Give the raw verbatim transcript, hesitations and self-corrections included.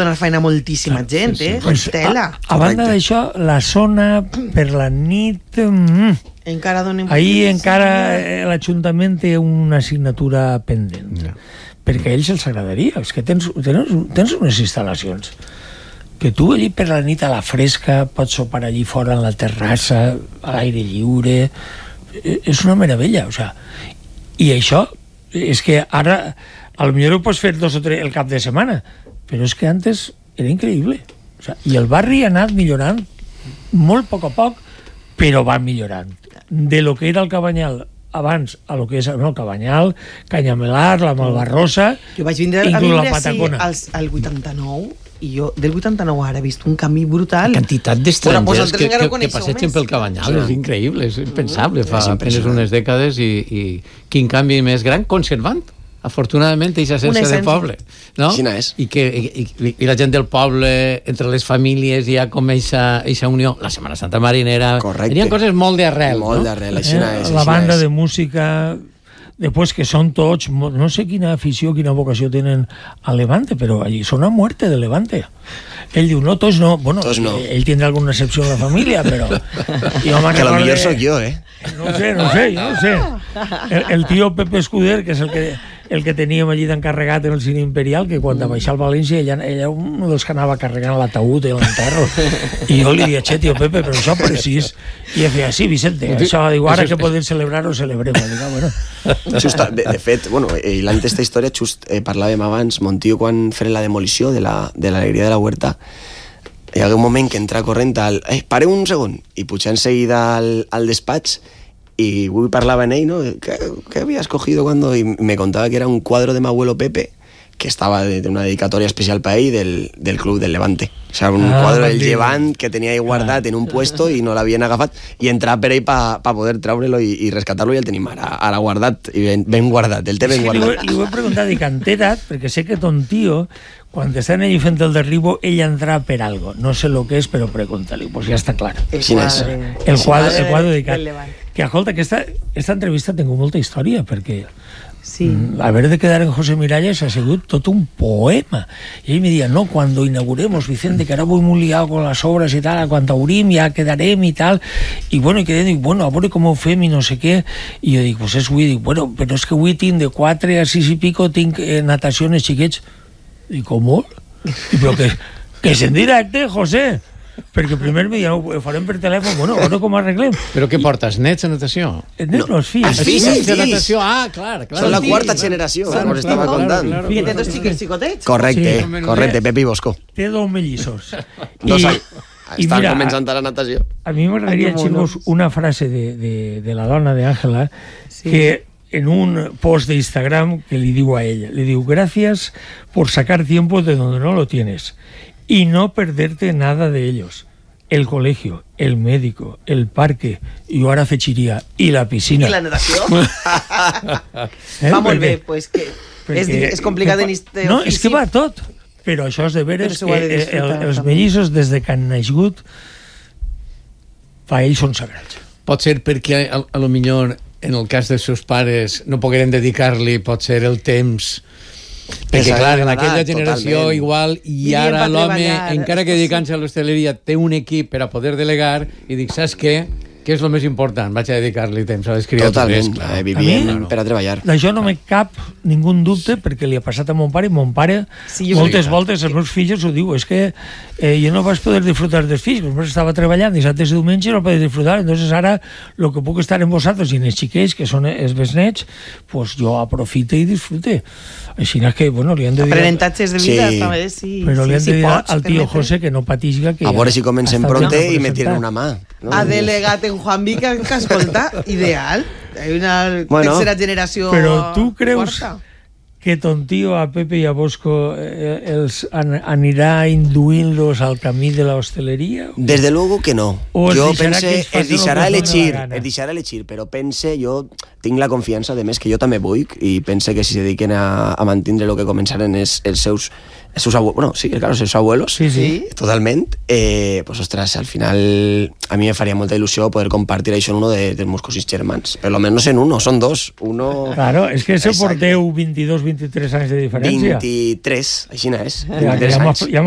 donar feina a moltíssima gent, eh? Pues, Tela. a, a banda d'això, la zona per la nit... Mm, encara donem... ahir encara eh, l'Ajuntament té una assignatura pendent. Yeah. Perquè a ells els agradaria. És que tens, tens, tens unes instal·lacions que tu allí per la nit a la fresca pots sopar allí fora en la terrassa, a l'aire lliure... És una meravella, o sea, i això és que ara a lo millor ho pots fer dos o tres el cap de setmana, però és que antes era increïble, o sea, i el barri ha anat millorant molt a poc a poc, però va millorant de lo que era el Cabanyal abans a lo que és no, el Cabanyal, Canyamelar, la Malvarrosa, jo vaig vindre a viure així al vuitanta-nou i jo del vuitanta-nou ara he vist un canvi brutal. La quantitat d'estrangers pues que, que, que passegen pel Cabanyal sí. és increïble, és impensable. Fa apenas unes dècades i, i quin canvi més gran, conservant afortunadament aquesta essència de poble, no? I, que, i, i, i la gent del poble entre les famílies hi ha com aquesta unió, la Setmana Santa Marinera. Correcte. Tenien coses molt d'arrel, molt no? d'arrel, aixina és, la banda és. de música, després que són tots, no sé quina afició, quina vocació tenen a Levante, però allí són a muerte de Levante. Ell diu, no, tots no. Bueno, tots no. Ell tindrà alguna excepció en la família, però... que a lo millor soc jo, eh? No sé, no sé, jo no sé. El, el tio Pepe Escuder, que és el que, el que teníem allí d'encarregat en el cine imperial, que quan va baixar al València, ella, ella un dels que anava carregant l'ataúd i l'enterro. I jo li deia, che, tio Pepe, però això precís. I ella feia, sí, Vicente, això, diu, ara que podem celebrar-ho, celebrem. Dic, bueno. Just, de, de fet, bueno, i l'anta història, just eh, parlàvem abans, mon tio, quan feren la demolició de l'Alegria de la Huerta, hi ha un moment que entra corrent al... Eh, pareu un segon! I puja enseguida al, al despatx y Uy parlava en ell, ¿no? ¿Qué, ¿Qué habías cogido cuando...? Y me contaba que era un cuadro de mi abuelo Pepe, que estaba de, de una dedicatoria especial para ahí del, del club del Levante. O sea, un ah, cuadro del Llevant que tenía ahí guardat ah. en un puesto y no l'havien agafat, i entrar per ell per pa poder treure-lo i, i rescatar-lo, i el tenim ara, ara guardat, i ben, ben guardat, el té ben guardat. Li, li ho he preguntat, dic, entera't, perquè sé que ton tio, quan estan allí fent el derribo, ell entra per algo. No sé lo que és, però pregunta-li, pues ja està clar. El quadre. El quadre, el quadre dedicat. Que, escolta, aquesta, aquesta entrevista ha tingut molta història, perquè sí. haber de quedar en José Miralles ha sigut tot un poema. Y él me decía, no, cuando inauguremos, Vicente, que ahora voy muy liado con las obras y tal, cuando aurim ya quedarem y tal. Y bueno, y quedé, dic, bueno, a veure com ho fem i no sé què. I jo dic, pues és avui, dic, bueno, però és que avui tinc de quatre a sis i pico, tinc eh, natació en els xiquets. Dic, com? Dic, però que, que és en directe, José. Perquè primer me diuen, no, ho farem per telèfon, bueno, a veure com arreglem. Però què portes, nets a natació? Nets no, els fills. Els fills, els fills. Natació, ah, clar, clar. Són la quarta generació, com us estava contant. Que té dos xiquets xicotets. Correcte, sí. correcte, Pepe i Bosco. Té dos mellissos. Dos anys. Estan mira, començant a la natació. A mi m'agradaria, xicos, una frase de, de, de la dona d'Àngela, sí. que en un post de Instagram que li diu a ella, li diu, gracias por sacar tiempo de donde no lo tienes y no perderte nada de ellos. El colegio, el médico, el parque, y ahora fechiría, y la piscina. I la natació? eh, va molt bé, pues que perquè, és, és complicat en este no, ofici. És que va tot, però això és de veres que de el, els mellissos, des de que han nascut, per ells són sagrats. Pot ser perquè, a, a lo millor, en el cas dels seus pares, no pogueren dedicar-li, pot ser el temps... Perquè, clar, en aquella generació totalment. Igual, i ara l'home, encara que dedicant-se a l'hostaleria, té un equip per a poder delegar, i dic, saps què? Què és el més important? Vaig a dedicar-li temps a les criatures. Totalment, clar, eh, vivim mi, per a treballar. D'això no me cap ningú dubte, perquè li ha passat a mon pare, i mon pare sí, moltes sí, voltes els meus fills ho diu, és que eh, jo no vaig poder disfrutar dels fills, perquè estava treballant dissabtes i diumenges i no poder disfrutar, entonces ara el que puc estar en vosaltres i en els xiquets, que són els besnets, pues jo aprofite i disfrute. Així que, bueno, li han de dir... Aprenentatges de vida, sí. també, sí. Però li han sí, de dir sí, pots, al tio José que no patisga, que... A veure si comencem pronte i me tiren una mà. No? Ha delegat en Juan Vica, que escolta, ideal. Hay una bueno, tercera generació... Però tu creus forta. Que ton tio a Pepe i a Bosco eh, els an, anirà induint-los al camí de la hosteleria? Des de luego que no. O jo pense, es deixarà elegir, es deixarà elegir, però pense, jo tinc la confiança, de més, que jo també vull, i pense que si se dediquen a, a mantindre el que començaren els, els seus... Els seus abuelos, bueno, sí, claro, sus abuelos, sí, sí. totalment, eh, pues ostras, al final a mi me faria molta il·lusió poder compartir això en uno de, dels meus cosins germans, per lo menos en uno, són dos, uno... Claro, és que se porteu vint-i-dos vint-i-tres anys de diferència. vint-i-tres, així no és. Ja, ja, ja